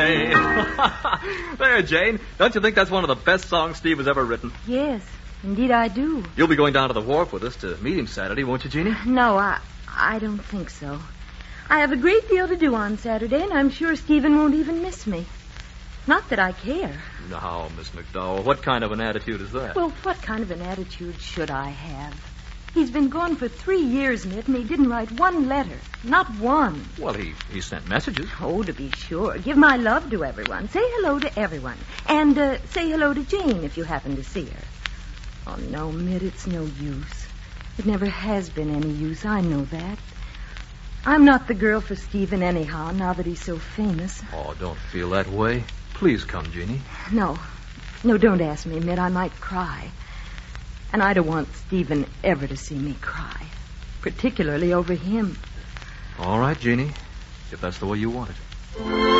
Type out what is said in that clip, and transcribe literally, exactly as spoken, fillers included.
Jane. There, Jane. Don't you think that's one of the best songs Steve has ever written? Yes, indeed I do. You'll be going down to the wharf with us to meet him Saturday, won't you, Jeannie? No, I, I don't think so. I have a great deal to do on Saturday, and I'm sure Stephen won't even miss me. Not that I care. Now, Miss McDowell, what kind of an attitude is that? Well, what kind of an attitude should I have? He's been gone for three years, Mitt, and he didn't write one letter. Not one. Well, he, he sent messages. Oh, to be sure. Give my love to everyone. Say hello to everyone. And uh, say hello to Jane if you happen to see her. Oh, no, Mitt, it's no use. It never has been any use. I know that. I'm not the girl for Stephen anyhow, now that he's so famous. Oh, don't feel that way. Please come, Jeannie. No. No, don't ask me, Mitt. I might cry. And I don't want Stephen ever to see me cry. Particularly over him. All right, Jeannie. If that's the way you want it.